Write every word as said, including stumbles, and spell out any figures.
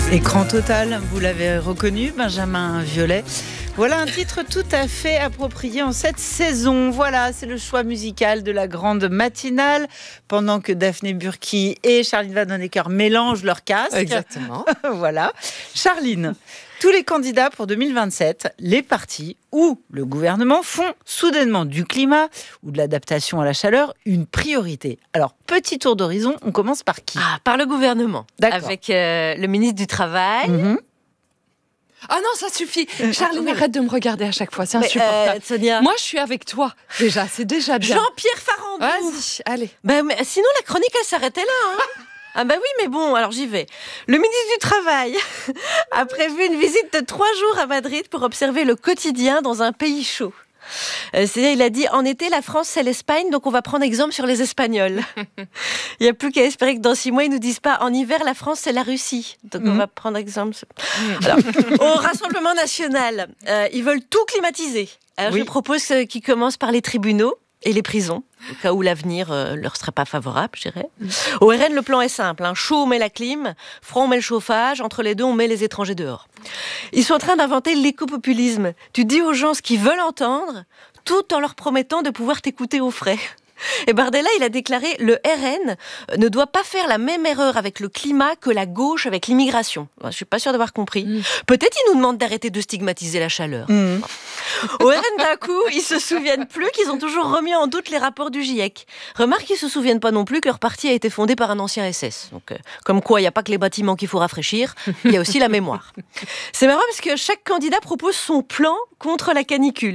Écran total, vous l'avez reconnu, Benjamin Violet. Voilà un titre tout à fait approprié en cette saison. Voilà, c'est le choix musical de la grande matinale. Pendant que Daphné Burki et Charline Vanhoenacker mélangent leurs casques. Exactement. Voilà. Charline, tous les candidats pour deux mille vingt-sept, les partis ou le gouvernement font soudainement du climat ou de l'adaptation à la chaleur une priorité. Alors, petit tour d'horizon, on commence par qui ? Ah, par le gouvernement. D'accord. Avec euh, le ministre du Travail. Mmh. Ah non, ça suffit. Charline, arrête de me regarder à chaque fois, c'est Mais, insupportable. euh, Sonia. Moi, je suis avec toi, déjà, c'est déjà bien. Jean-Pierre Farandou. Vas-y, allez. Ben, mais sinon, la chronique, elle s'arrêtait là. Hein. Ah ben oui, mais bon, alors j'y vais. Le ministre du Travail a prévu une visite de trois jours à Madrid pour observer le quotidien dans un pays chaud. Euh, c'est-à-dire, il a dit, en été, la France, c'est l'Espagne, donc on va prendre exemple sur les Espagnols. Il n'y a plus qu'à espérer que dans six mois, ils nous disent pas, en hiver, la France, c'est la Russie. Donc mmh. on va prendre exemple. Sur... Mmh. Alors, au Rassemblement National, euh, ils veulent tout climatiser. Alors oui. Je propose euh, qu'ils commencent par les tribunaux et les prisons, au cas où l'avenir euh, leur serait pas favorable, je dirais. Mmh. Au R N, le plan est simple. Hein. Chaud, on met la clim. Froid, on met le chauffage. Entre les deux, on met les étrangers dehors. Ils sont en train d'inventer l'écopopulisme. Tu dis aux gens ce qu'ils veulent entendre, tout en leur promettant de pouvoir t'écouter au frais. Et Bardella, il a déclaré « Le R N ne doit pas faire la même erreur avec le climat que la gauche avec l'immigration. » Je ne suis pas sûre d'avoir compris. Mmh. Peut-être ils nous demandent d'arrêter de stigmatiser la chaleur. Mmh. Au R N, d'un coup, ils se souviennent plus qu'ils ont toujours remis en doute les rapports du GIEC. Remarque qu'ils se souviennent pas non plus que leur parti a été fondé par un ancien S S. Donc, euh, comme quoi, il n'y a pas que les bâtiments qu'il faut rafraîchir, il y a aussi la mémoire. C'est marrant parce que chaque candidat propose son plan contre la canicule.